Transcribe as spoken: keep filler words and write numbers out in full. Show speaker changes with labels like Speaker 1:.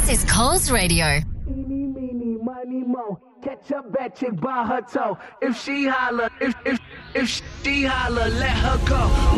Speaker 1: is Coles Radio.
Speaker 2: Eeny, meeny, miny, mo. Catch a bad chick by her toe. If she holler, if if if she holler, let her go.